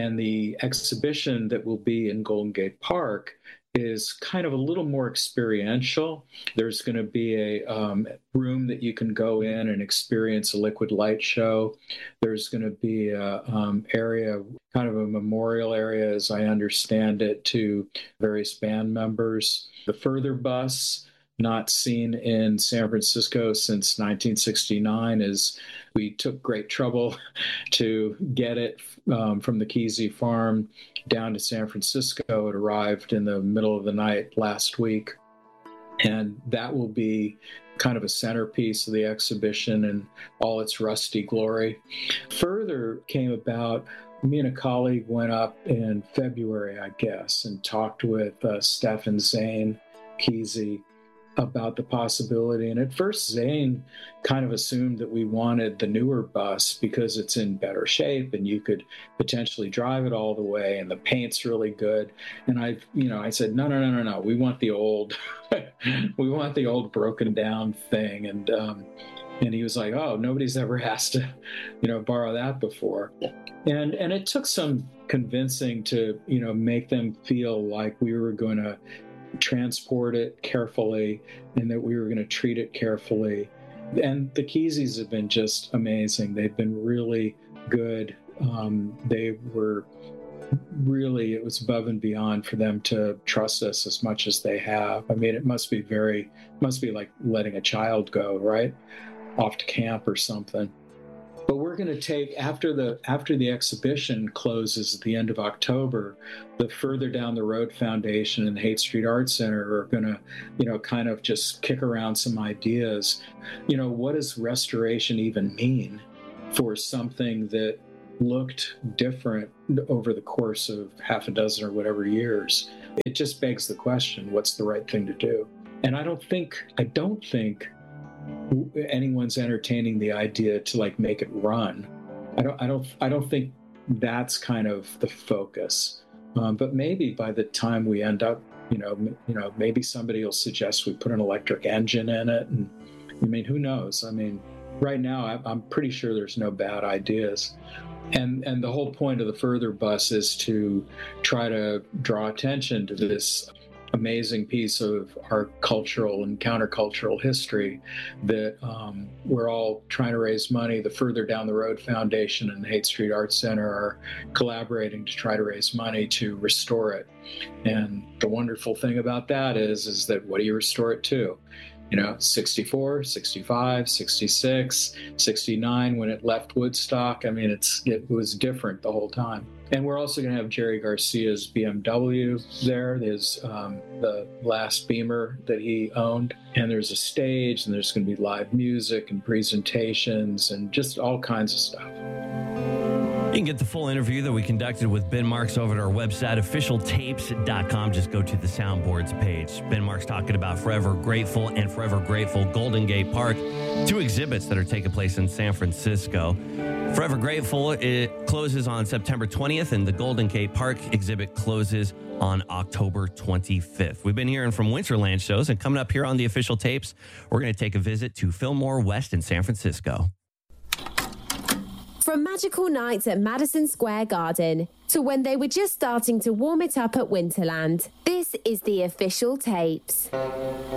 And the exhibition that will be in Golden Gate Park is kind of a little more experiential. There's going to be a room that you can go in and experience a liquid light show. There's going to be a area, kind of a memorial area, as I understand it, to various band members. The Further bus, not seen in San Francisco since 1969, is we took great trouble to get it from the Kesey farm down to San Francisco. It arrived in the middle of the night last week, and that will be kind of a centerpiece of the exhibition in all its rusty glory. Further came about, me and a colleague went up in February, I guess, and talked with Stefan Zane Kesey about the possibility. And at first, Zane kind of assumed that we wanted the newer bus because it's in better shape and you could potentially drive it all the way and the paint's really good. And I said, no. We want the old, we want the old broken down thing. And he was like, oh, nobody's ever asked to, borrow that before. And it took some convincing to, make them feel like we were going to transport it carefully and that we were going to treat it carefully. And the Keseys have been just amazing. They've been really good. They were really, it was above and beyond for them to trust us as much as they have. I mean, it must be like letting a child go, right? Off to camp or something. But we're going to take, after the exhibition closes at the end of October, the Further Down the Road Foundation and the Haight Street Art Center are going to, kind of just kick around some ideas. What does restoration even mean for something that looked different over the course of half a dozen or whatever years? It just begs the question, what's the right thing to do? And I don't think anyone's entertaining the idea to make it run. I don't think that's kind of the focus. But maybe by the time we end up, maybe somebody will suggest we put an electric engine in it. And I mean, who knows? I mean, right now I'm pretty sure there's no bad ideas. And the whole point of the Further bus is to try to draw attention to this amazing piece of our cultural and countercultural history that we're all trying to raise money. The Further Down the Road Foundation and the Haight Street Art Center are collaborating to try to raise money to restore it. And the wonderful thing about that is that what do you restore it to? 64, 65, 66, 69 when it left Woodstock. I mean, it was different the whole time. And we're also going to have Jerry Garcia's BMW there. There's the last Beamer that he owned. And there's a stage, and there's going to be live music and presentations and just all kinds of stuff. You can get the full interview that we conducted with Ben Marks over at our website, officialtapes.com. Just go to the soundboards page. Ben Marks talking about Forever Grateful and Forever Grateful Golden Gate Park, two exhibits that are taking place in San Francisco. Forever Grateful, it closes on September 20th, and the Golden Gate Park exhibit closes on October 25th. We've been hearing from Winterland shows, and coming up here on the Official Tapes, we're going to take a visit to Fillmore West in San Francisco. From magical nights at Madison Square Garden to when they were just starting to warm it up at Winterland, this is the Official Tapes.